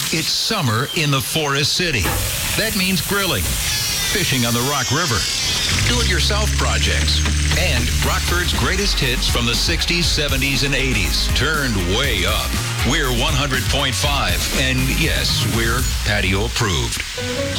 It's summer in the Forest City. That means grilling, fishing on the Rock River, do-it-yourself projects, and Rockford's greatest hits from the 60s, 70s, and 80s, turned way up. We're 100.5, and yes, we're patio approved.